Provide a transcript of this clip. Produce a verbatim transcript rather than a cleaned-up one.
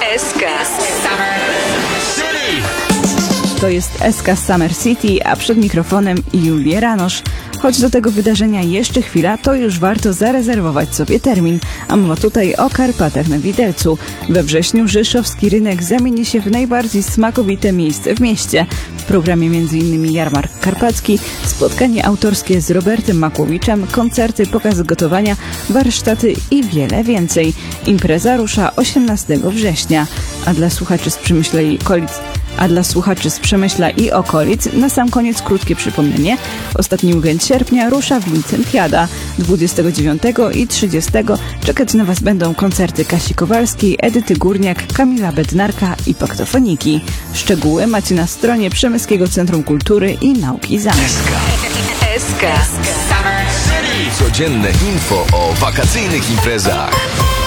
S K. To jest S K Summer City, a przed mikrofonem Julia Ranosz. Choć do tego wydarzenia jeszcze chwila, to już warto zarezerwować sobie termin. A mowa tutaj o Karpatach na Widelcu. We wrześniu rzeszowski rynek zamieni się w najbardziej smakowite miejsce w mieście. W programie między innymi jarmark karpacki, spotkanie autorskie z Robertem Makłowiczem, koncerty, pokazy gotowania, warsztaty i wiele więcej. Impreza rusza osiemnastego września. A dla słuchaczy z Przemyśla i okolic A dla słuchaczy z Przemyśla i okolic na sam koniec krótkie przypomnienie. Ostatni weekend sierpnia rusza Wincentiada. dwudziestego dziewiątego i trzydziestego czekać na Was będą koncerty Kasi Kowalskiej, Edyty Górniak, Kamila Bednarka i Paktofoniki. Szczegóły macie na stronie Przemyskiego Centrum Kultury i Nauki Zamek. S K. Codzienne info o wakacyjnych imprezach.